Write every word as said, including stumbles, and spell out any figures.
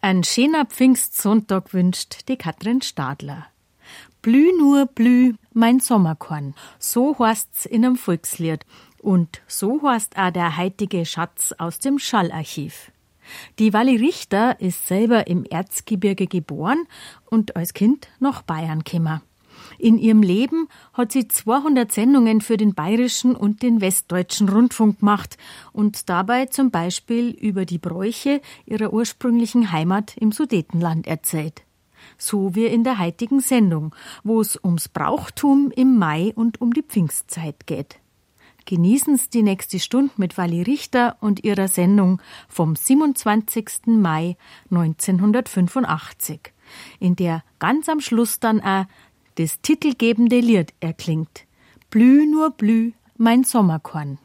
Ein schöner Pfingstsonntag wünscht die Katrin Stadler. Blüh nur blüh, mein Sommerkorn, so heißt's in einem Volkslied. Und so heißt auch der heutige Schatz aus dem Schallarchiv. Die Walli Richter ist selber im Erzgebirge geboren und als Kind nach Bayern gekommen. In ihrem Leben hat sie zweihundert Sendungen für den bayerischen und den westdeutschen Rundfunk gemacht und dabei zum Beispiel über die Bräuche ihrer ursprünglichen Heimat im Sudetenland erzählt. So wie in der heutigen Sendung, wo es ums Brauchtum im Mai und um die Pfingstzeit geht. Genießen Sie die nächste Stunde mit Walli Richter und ihrer Sendung vom siebenundzwanzigsten Mai neunzehnhundertfünfundachtzig, in der ganz am Schluss dann auch das titelgebende Lied erklingt. Blüh nur blüh, mein Sommerkorn.